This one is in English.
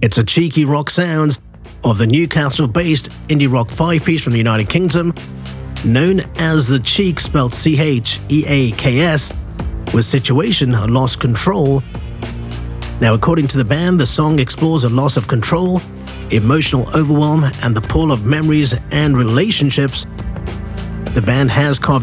It's a cheeky rock sound of the Newcastle-based indie rock five-piece from the United Kingdom, known as The Cheeks, spelled Cheaks, with Situation Lost Control. Now, according to the band, the song explores a loss of control, emotional overwhelm, and the pull of memories and relationships. The band has carved